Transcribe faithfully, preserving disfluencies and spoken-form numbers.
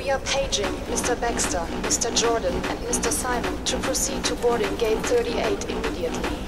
We are paging Mister Baxter, Mister Jordan, and Mister Simon to proceed to boarding gate thirty-eight immediately.